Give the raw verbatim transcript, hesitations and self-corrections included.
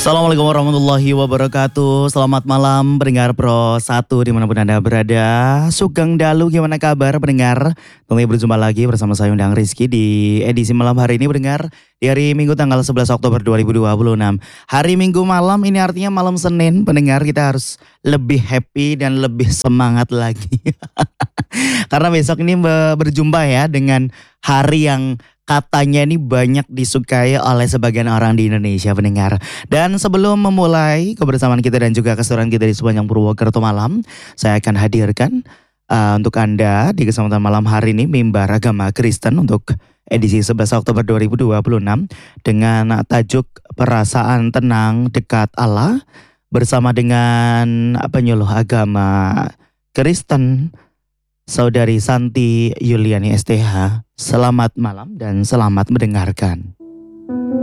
Assalamualaikum warahmatullahi wabarakatuh. Selamat malam pendengar Pro satu dimanapun Anda berada. Sugeng Dalu, gimana kabar pendengar? Tentunya berjumpa lagi bersama saya Undang Rizky di edisi malam hari ini pendengar. Di hari Minggu tanggal sebelas Oktober dua ribu dua puluh enam. Hari Minggu malam ini artinya malam Senin pendengar, kita harus lebih happy dan lebih semangat lagi. Karena besok ini be- berjumpa ya dengan hari yang katanya ini banyak disukai oleh sebagian orang di Indonesia pendengar. Dan sebelum memulai kebersamaan kita dan juga keseruan kita di sepanjang Purwokerto malam, saya akan hadirkan uh, untuk Anda di kesempatan malam hari ini mimbar agama Kristen untuk edisi sebelas Oktober dua ribu dua puluh enam dengan tajuk Perasaan Tenang Dekat Allah bersama dengan penyuluh agama Kristen Saudari Santi Yuliani S T H. Selamat malam dan selamat mendengarkan.